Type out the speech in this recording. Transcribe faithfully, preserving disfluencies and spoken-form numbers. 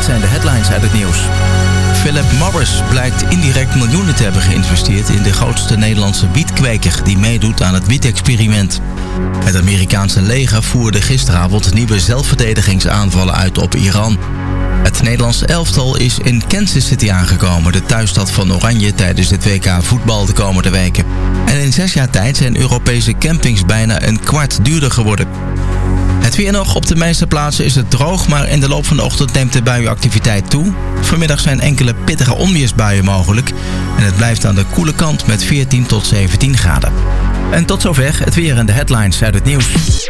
zijn de headlines uit het nieuws. Philip Morris blijkt indirect miljoenen te hebben geïnvesteerd in de grootste Nederlandse wietkweker die meedoet aan het wietexperiment. Het Amerikaanse leger voerde gisteravond nieuwe zelfverdedigingsaanvallen uit op Iran. Het Nederlandse elftal is in Kansas City aangekomen, de thuisstad van Oranje, tijdens het W K voetbal de komende weken. En in zes jaar tijd zijn Europese campings bijna een kwart duurder geworden. Het weer nog. Op de meeste plaatsen is het droog, maar in de loop van de ochtend neemt de buienactiviteit toe. Vanmiddag zijn enkele pittige onweersbuien mogelijk. En het blijft aan de koele kant met veertien tot zeventien graden. En tot zover het weer en de headlines uit het nieuws.